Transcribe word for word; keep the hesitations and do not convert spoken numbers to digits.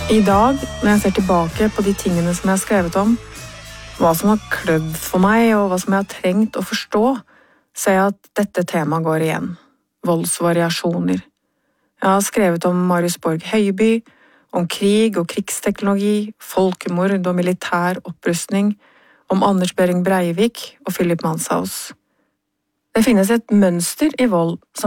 I dag, når jeg ser tilbake på de tingene som jeg har skrevet om, hva som har klødd for meg og hva som jeg har trengt å forstå, ser jeg at dette temaet går igjen. Voldsvariasjoner. Jeg har skrevet om Marius Borg Høiby, om krig og krigsteknologi, folkemord og militær opprustning, om Anders Behring Breivik og Philip Manshaus. Det finnes et mønster i vold som